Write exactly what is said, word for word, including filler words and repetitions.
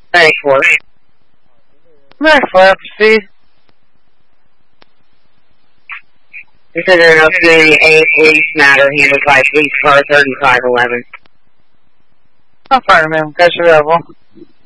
thirty-four. ninety-four, proceed. This is an Oak Community A police matter handled by police car thirty-five eleven. I'll find him, catch you level.